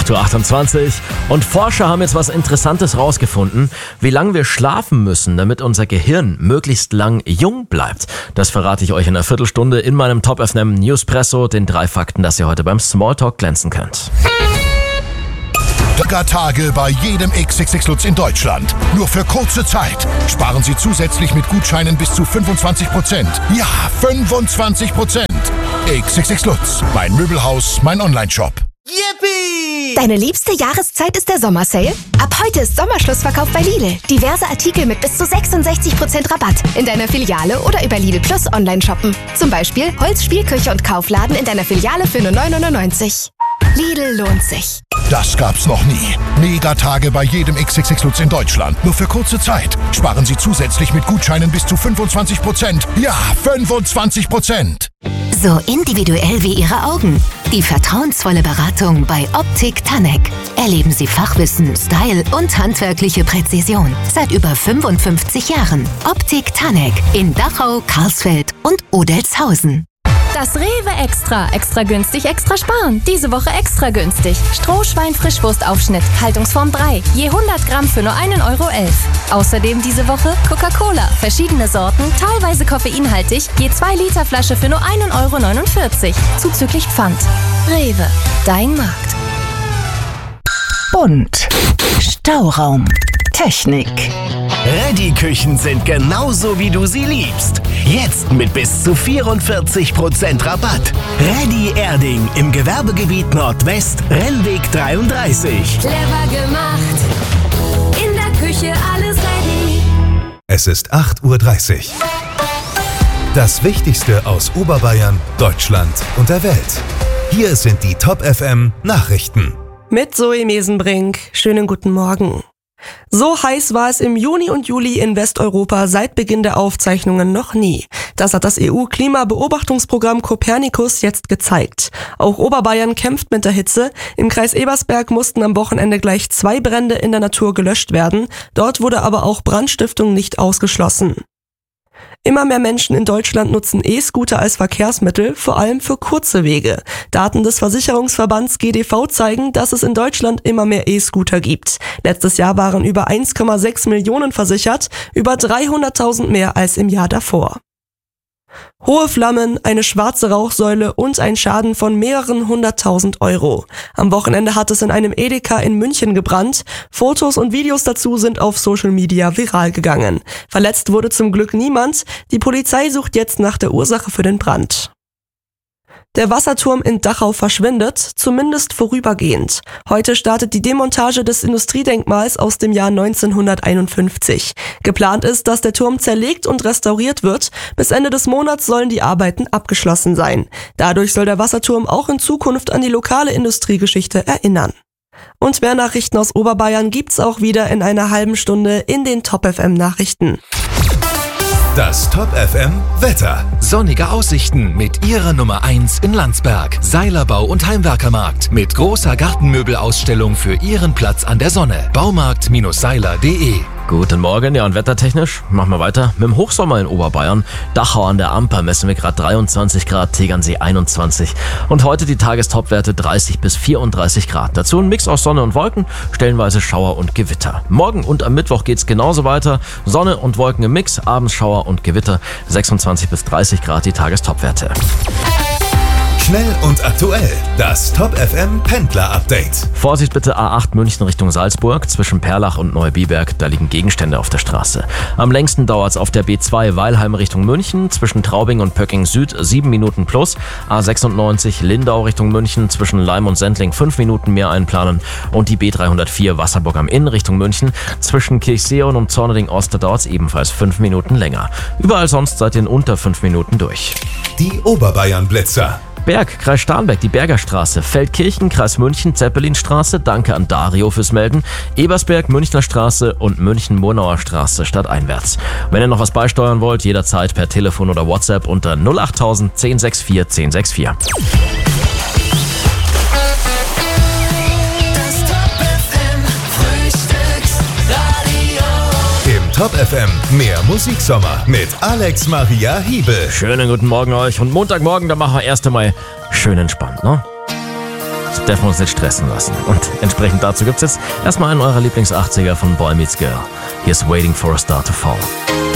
8.28 Uhr. Und Forscher haben jetzt was Interessantes rausgefunden, wie lange wir schlafen müssen, damit unser Gehirn möglichst lang jung bleibt. Das verrate ich euch in einer Viertelstunde in meinem Top FM Newspresso, den 3 Fakten, dass ihr heute beim Smalltalk glänzen könnt. Tage bei jedem XXX Lutz in Deutschland. Nur für kurze Zeit. Sparen Sie zusätzlich mit Gutscheinen bis zu 25%. Ja, 25%. XXX Lutz. Mein Möbelhaus, mein Onlineshop. Yippie! Deine liebste Jahreszeit ist der Sommersale? Ab heute ist Sommerschlussverkauf bei Lidl. Diverse Artikel mit bis zu 66% Rabatt. In deiner Filiale oder über Lidl Plus online shoppen. Zum Beispiel Holz, Spielküche und Kaufladen in deiner Filiale für nur 9,99 €. Lidl lohnt sich. Das gab's noch nie. Megatage bei jedem XXX Lutz in Deutschland. Nur für kurze Zeit. Sparen Sie zusätzlich mit Gutscheinen bis zu 25%. Ja, 25%. So individuell wie Ihre Augen. Die vertrauensvolle Beratung bei Optik Tanek. Erleben Sie Fachwissen, Style und handwerkliche Präzision. Seit über 55 Jahren. Optik Tanek in Dachau, Karlsfeld und Odelshausen. Das Rewe Extra. Extra günstig, extra sparen. Diese Woche extra günstig. Strohschwein-Frischwurstaufschnitt. Haltungsform 3. Je 100 Gramm für nur 1,11 €. Außerdem diese Woche Coca-Cola. Verschiedene Sorten, teilweise koffeinhaltig. Je 2 Liter Flasche für nur 1,49 €. Zuzüglich Pfand. Rewe. Dein Markt. Bunt. Stauraum. Technik. Reddy-Küchen sind genauso, wie du sie liebst. Jetzt mit bis zu 44% Rabatt. Reddy Erding im Gewerbegebiet Nordwest, Rennweg 33. Clever gemacht. In der Küche alles ready. Es ist 8.30 Uhr. Das Wichtigste aus Oberbayern, Deutschland und der Welt. Hier sind die Top FM Nachrichten. Mit Zoe Mesenbrink. Schönen guten Morgen. So heiß war es im Juni und Juli in Westeuropa seit Beginn der Aufzeichnungen noch nie. Das hat das EU-Klimabeobachtungsprogramm Copernicus jetzt gezeigt. Auch Oberbayern kämpft mit der Hitze. Im Kreis Ebersberg mussten am Wochenende gleich 2 Brände in der Natur gelöscht werden. Dort wurde aber auch Brandstiftung nicht ausgeschlossen. Immer mehr Menschen in Deutschland nutzen E-Scooter als Verkehrsmittel, vor allem für kurze Wege. Daten des Versicherungsverbands GDV zeigen, dass es in Deutschland immer mehr E-Scooter gibt. Letztes Jahr waren über 1,6 Millionen versichert, über 300.000 mehr als im Jahr davor. Hohe Flammen, eine schwarze Rauchsäule und ein Schaden von mehreren 100.000 €. Am Wochenende hat es in einem Edeka in München gebrannt. Fotos und Videos dazu sind auf Social Media viral gegangen. Verletzt wurde zum Glück niemand. Die Polizei sucht jetzt nach der Ursache für den Brand. Der Wasserturm in Dachau verschwindet, zumindest vorübergehend. Heute startet die Demontage des Industriedenkmals aus dem Jahr 1951. Geplant ist, dass der Turm zerlegt und restauriert wird. Bis Ende des Monats sollen die Arbeiten abgeschlossen sein. Dadurch soll der Wasserturm auch in Zukunft an die lokale Industriegeschichte erinnern. Und mehr Nachrichten aus Oberbayern gibt's auch wieder in einer halben Stunde in den Top FM Nachrichten. Das Top FM Wetter. Sonnige Aussichten mit ihrer Nummer 1 in Landsberg. Seilerbau und Heimwerkermarkt mit großer Gartenmöbelausstellung für Ihren Platz an der Sonne. Baumarkt-seiler.de. Guten Morgen, ja, und wettertechnisch machen wir weiter mit dem Hochsommer in Oberbayern. Dachau an der Amper messen wir gerade 23 Grad, Tegernsee 21 und heute die Tagestopwerte 30 bis 34 Grad. Dazu ein Mix aus Sonne und Wolken, stellenweise Schauer und Gewitter. Morgen und am Mittwoch geht's genauso weiter. Sonne und Wolken im Mix, abends Schauer und Gewitter, 26 bis 30 Grad die Tagestopwerte. Schnell und aktuell. Das Top FM Pendler Update. Vorsicht bitte, A8 München Richtung Salzburg. Zwischen Perlach und Neubiberg, da liegen Gegenstände auf der Straße. Am längsten dauert's auf der B2 Weilheim Richtung München. Zwischen Traubing und Pöcking Süd 7 Minuten plus. A96 Lindau Richtung München. Zwischen Leim und Sendling 5 Minuten mehr einplanen. Und die B304 Wasserburg am Inn Richtung München. Zwischen Kirchseeon und Zorneding-Ost dauert's ebenfalls 5 Minuten länger. Überall sonst seid ihr in unter 5 Minuten durch. Die Oberbayern-Blitzer. Berg, Kreis Starnberg, die Bergerstraße, Feldkirchen, Kreis München, Zeppelinstraße, danke an Dario fürs Melden, Ebersberg, Münchner Straße und München-Murnauer Straße stadteinwärts. Wenn ihr noch was beisteuern wollt, jederzeit per Telefon oder WhatsApp unter 08000 1064 1064. Top FM, mehr Musiksommer mit Alex Maria Hiebel. Schönen guten Morgen euch und Montagmorgen, da machen wir erst einmal schön entspannt, ne? dürfen wir uns nicht stressen lassen. Und entsprechend dazu gibt's jetzt erstmal einen eurer Lieblings-80er von Boy Meets Girl. Hier ist Waiting for a Star to Fall.